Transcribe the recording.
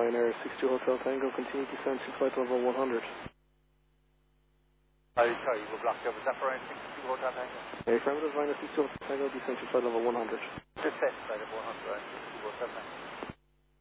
Ryanair 62 Hotel Tango, continue descent to flight level 100. Sorry, you were blocked up. Was that for Ryanair 62 Hotel Tango? Affirmative, Ryanair 62 Hotel Tango, descent to flight level 100. Descent flight level 100, Ryanair 62 Hotel Tango.